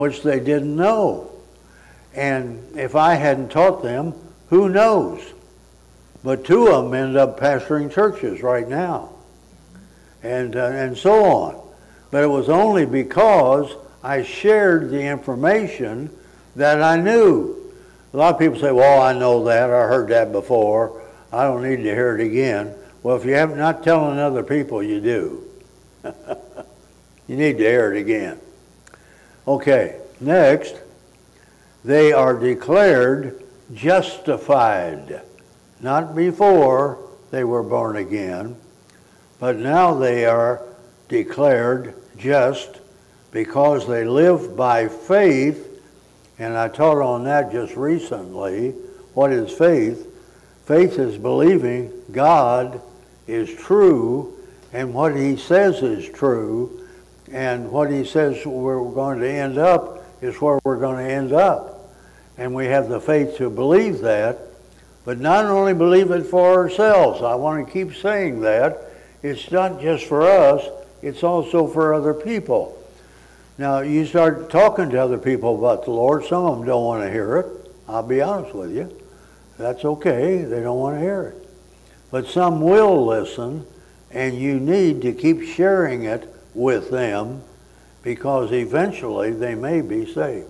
which they didn't know. And if I hadn't taught them, who knows? But two of them end up pastoring churches right now, and so on. But it was only because I shared the information that I knew. A lot of people say, well, I know that, I heard that before, I don't need to hear it again. Well, if you have not telling other people, you do. You need to hear it again. Okay, next, they are declared justified. Not before they were born again, but now they are declared just because they live by faith. And I taught on that just recently. What is faith? Faith is believing God is true, and what he says is true, and what he says we're going to end up is where we're going to end up. And we have the faith to believe that, but not only believe it for ourselves. I want to keep saying that. It's not just for us, it's also for other people. Now, you start talking to other people about the Lord, some of them don't want to hear it. I'll be honest with you. That's okay, they don't want to hear it. But some will listen, and you need to keep sharing it with them, because eventually they may be saved.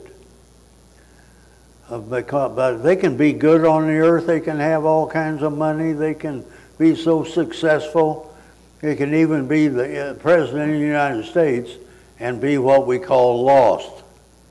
But they can be good on the earth, they can have all kinds of money, they can be so successful, they can even be the President of the United States and be what we call lost.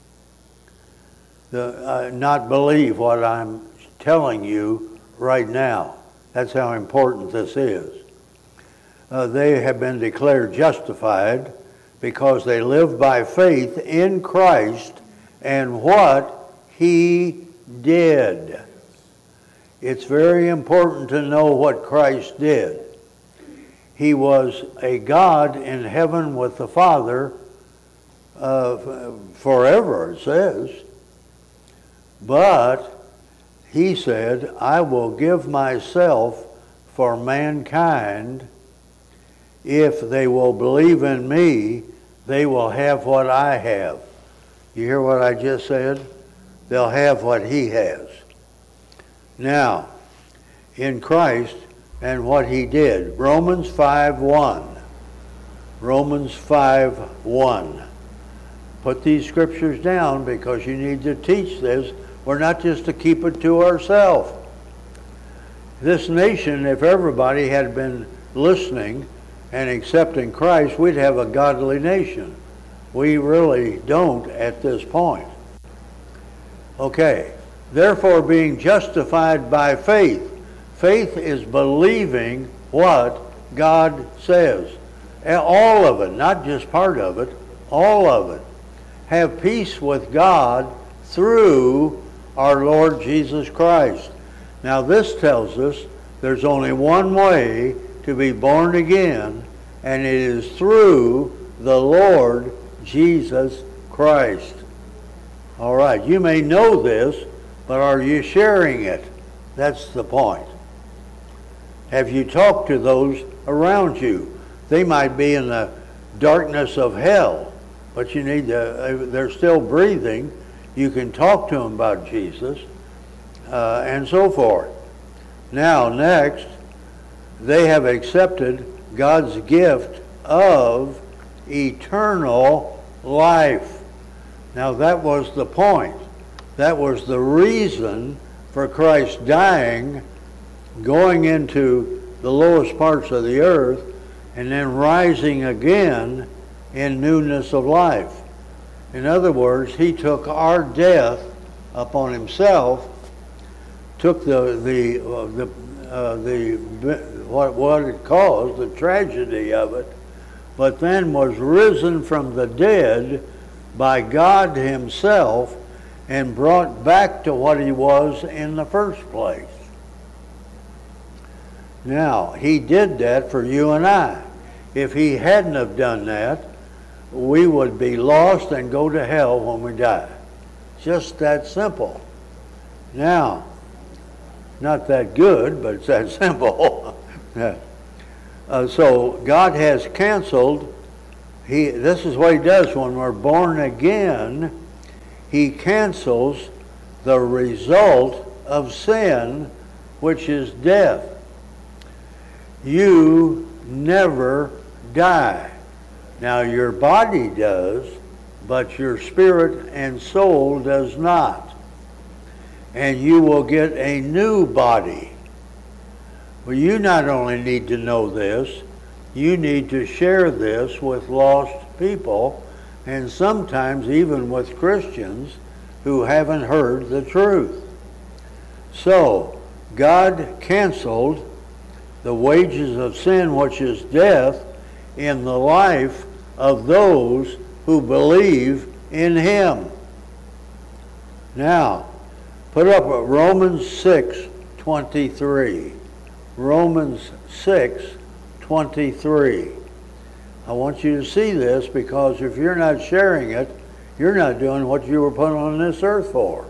Not believe what I'm telling you right now. That's how important this is. They have been declared justified because they live by faith in Christ and what he did. It's very important to know what Christ did. He was a God in heaven with the Father forever, it says. But he said, I will give myself for mankind. If they will believe in me, they will have what I have. You hear what I just said? They'll have what he has. Now, in Christ and what he did, Romans 5:1. Romans 5:1. Put these scriptures down because you need to teach this. We're not just to keep it to ourselves. This nation, if everybody had been listening and accepting Christ, we'd have a godly nation. We really don't at this point. Okay, therefore being justified by faith. Faith is believing what God says. All of it, not just part of it, all of it. Have peace with God through our Lord Jesus Christ. Now this tells us there's only one way to be born again, and it is through the Lord Jesus Christ. All right, you may know this, but are you sharing it? That's the point. Have you talked to those around you? They might be in the darkness of hell, but you need to, they're still breathing. You can talk to them about Jesus, and so forth. Now, next, they have accepted God's gift of eternal life. Now, that was the point. That was the reason for Christ dying, going into the lowest parts of the earth, and then rising again in newness of life. In other words, he took our death upon himself, took what it caused, the tragedy of it, but then was risen from the dead by God himself and brought back to what he was in the first place. Now, he did that for you and I. If he hadn't have done that, we would be lost and go to hell when we die. Just that simple. Now, not that good, but it's that simple. So God has canceled. This is what he does when we're born again. He cancels the result of sin, which is death. You never die. Now your body does, but your spirit and soul does not. And you will get a new body. Well, you not only need to know this, you need to share this with lost people, and sometimes even with Christians who haven't heard the truth. So, God canceled the wages of sin, which is death, in the life of those who believe in Him. Now, put up Romans 6:23. Romans 6:23. I want you to see this, because if you're not sharing it, you're not doing what you were put on this earth for.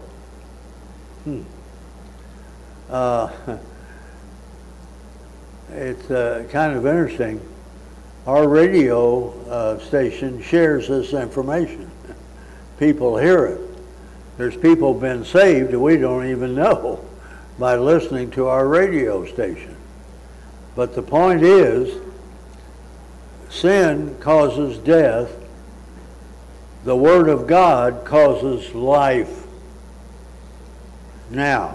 It's kind of interesting. Our radio station shares this information. People hear it. There's people been saved that we don't even know by listening to our radio station. But the point is, sin causes death. The Word of God causes life. Now,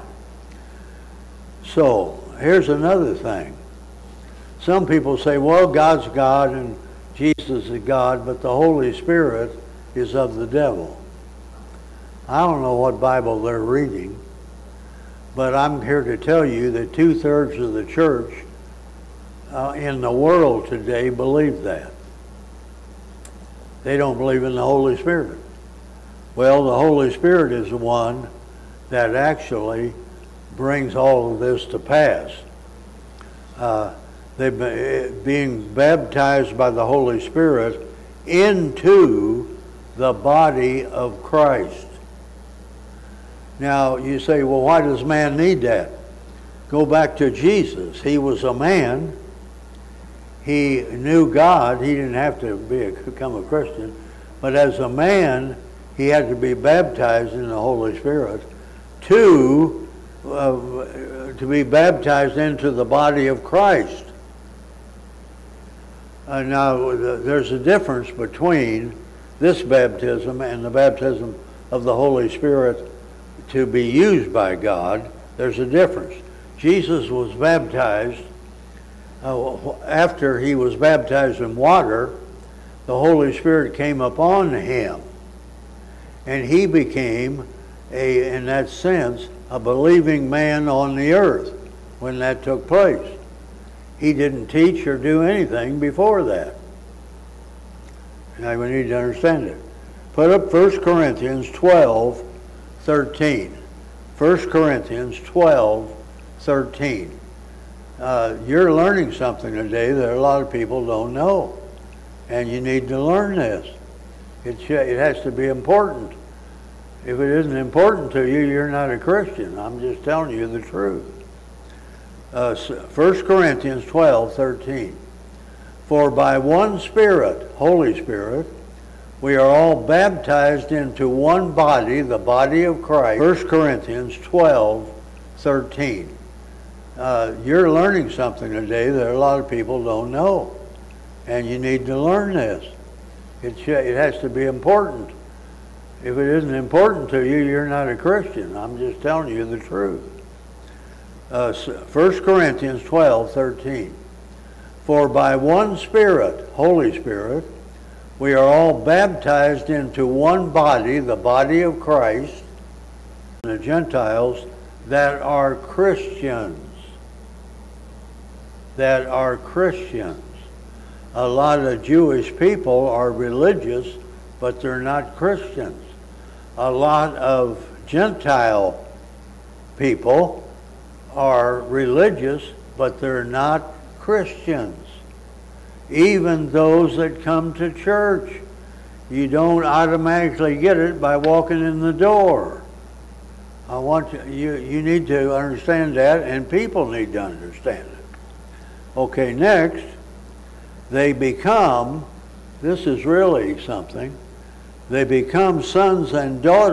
so here's another thing. Some people say, well, God's God and Jesus is God, but the Holy Spirit is of the devil. I don't know what Bible they're reading, but I'm here to tell you that 2/3 of the church in the world today believe that. They don't believe in the Holy Spirit. Well, the Holy Spirit is the one that actually brings all of this to pass. Being baptized by the Holy Spirit into the body of Christ. Now, you say, well, why does man need that? Go back to Jesus. He was a man. He knew God. He didn't have to become a Christian. But as a man, he had to be baptized in the Holy Spirit to be baptized into the body of Christ. Now, there's a difference between this baptism and the baptism of the Holy Spirit to be used by God. There's a difference. Jesus was baptized. After he was baptized in water, the Holy Spirit came upon him, and he became, in that sense, a believing man on the earth when that took place. He didn't teach or do anything before that. Now we need to understand it. Put up 1 Corinthians 12:13. 1 Corinthians 12:13. You're learning something today that a lot of people don't know, and you need to learn this. It has to be important. If it isn't important to you, you're not a Christian. I'm just telling you the truth. 1 Corinthians 12:13. For by one Spirit, Holy Spirit, we are all baptized into one body, the body of Christ. 1 Corinthians 12:13. You're learning something today that a lot of people don't know, and you need to learn this. It has to be important. If it isn't important to you, you're not a Christian. I'm just telling you the truth. 1 Corinthians 12:13. For by one Spirit, Holy Spirit, we are all baptized into one body, the body of Christ, the Gentiles that are Christians. That are Christians. A lot of Jewish people are religious, but they're not Christians. A lot of Gentile people are religious, but they're not Christians. Even those that come to church, you don't automatically get it by walking in the door. I want you need to understand that, and people need to understand it. Okay, next, they become, this is really something, they become sons and daughters